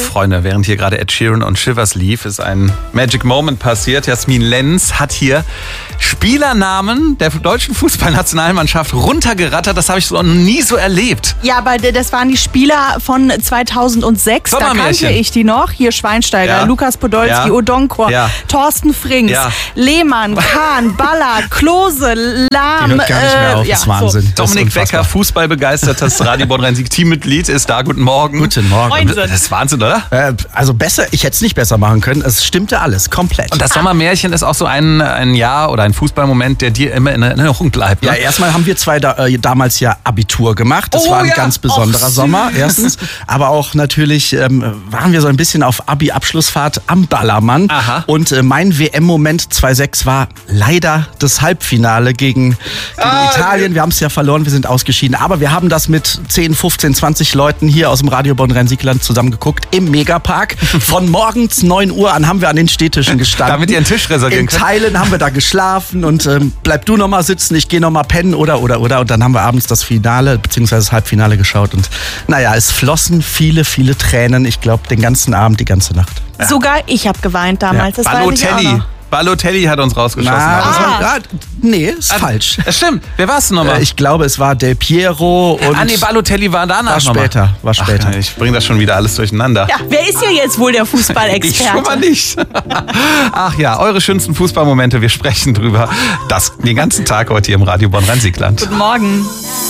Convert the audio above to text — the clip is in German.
Freunde, während hier gerade Ed Sheeran und Shivers lief, ist ein Magic Moment passiert. Jasmin Lenz hat hier Spielernamen der deutschen Fußballnationalmannschaft runtergerattert. Das habe ich so nie so erlebt. Ja, aber das waren die Spieler von 2006. Da kannte ich die noch. Hier Schweinsteiger, Lukas Podolski, Odonkor, Thorsten Frings, Lehmann, Kahn, Baller, Klose, Lahm. Die hört gar nicht mehr auf. Das ist Wahnsinn. So. Dominik Becker, fußballbegeistertes Radio Bonn-Rhein-Sieg-Teammitglied, ist da. Guten Morgen. Guten Morgen. Das ist Wahnsinn, oder? Also besser, ich hätte es nicht besser machen können. Es stimmte alles, komplett. Und das Sommermärchen ist auch so ein Jahr oder ein Fußballmoment, der dir immer in Erinnerung bleibt. Ne? Ja, erstmal haben wir zwei damals ja Abitur gemacht. Das war ein ganz besonderer Sommer, erstens. Aber auch natürlich waren wir so ein bisschen auf Abi-Abschlussfahrt am Ballermann. Aha. Und mein WM-Moment 2006 war leider das Halbfinale gegen Italien. Wir haben es ja verloren, wir sind ausgeschieden. Aber wir haben das mit 10, 15, 20 Leuten hier aus dem Radio Bonn-Rhein-Sieg-Land zusammen geguckt im Megapark. Von morgens 9 Uhr an haben wir an den Stehtischen gestanden. Damit ihr einen Tisch reservieren könnt. In Teilen haben wir da geschlafen und bleib du noch mal sitzen, ich gehe noch mal pennen oder. Und dann haben wir abends das Finale bzw. das Halbfinale geschaut. Und naja, es flossen viele, viele Tränen. Ich glaube, den ganzen Abend, die ganze Nacht. Ja. Sogar ich habe geweint damals. Ja. Das Balotelli hat uns rausgeschossen. Nee, ist falsch. Das stimmt. Wer war es denn nochmal? Ich glaube, es war Del Piero und... Balotelli war danach War später. Ach, ich bringe das schon wieder alles durcheinander. Ja, wer ist ja jetzt wohl der Fußballexperte? Ich schon mal nicht. Ach ja, eure schönsten Fußballmomente, wir sprechen drüber. Das den ganzen Tag heute hier im Radio Bonn-Rhein-Sieg-Land. Guten Morgen.